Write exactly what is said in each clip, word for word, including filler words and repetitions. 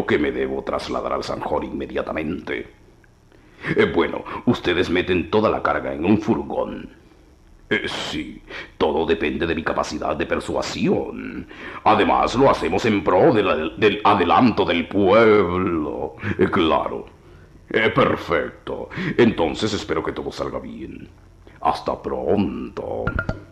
Creo que me debo trasladar al Sanjón inmediatamente. Eh, bueno, ustedes meten toda la carga en un furgón. Eh, sí, todo depende de mi capacidad de persuasión. Además, lo hacemos en pro del, del adelanto del pueblo. Eh, claro. Eh, perfecto. Entonces espero que todo salga bien. Hasta pronto.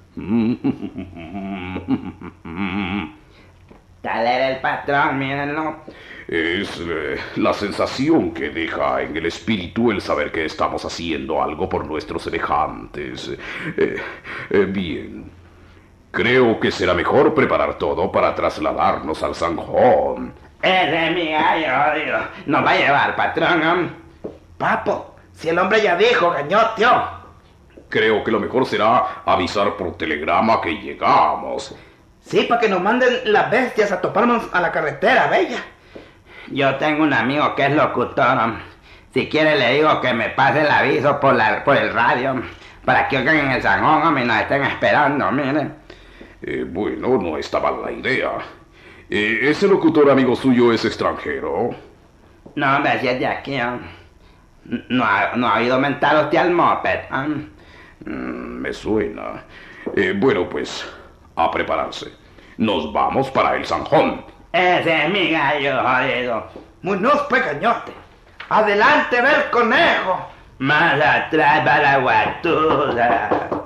Tal era el patrón, mírenlo. Es eh, la sensación que deja en el espíritu el saber que estamos haciendo algo por nuestros semejantes. Eh, eh, bien. Creo que será mejor preparar todo para trasladarnos al Sanjón. Ese mi gallo, digo. Nos va a llevar, patrón. ¿eh? Papo, si el hombre ya dijo, gañoteo. Creo que lo mejor será avisar por telegrama que llegamos. Sí, para que nos manden las bestias a toparnos a la carretera, bella. Yo tengo un amigo que es locutor. Si quiere le digo que me pase el aviso por, la, por el radio, para que oigan en el Sanjón y nos estén esperando, miren. Eh, bueno, no está mal la idea. Eh, ¿Ese locutor amigo suyo es extranjero? No, hombre, si es de aquí. ¿eh? No, ha, no ha oído mentar usted al moped. ¿eh? Mm, me suena. Eh, bueno, pues, a prepararse. Nos vamos para el Sanjón. Ese es mi gallo, jodido. Muñoz, pues, gañote. Adelante, ve el conejo. Más atrás va la guatuda.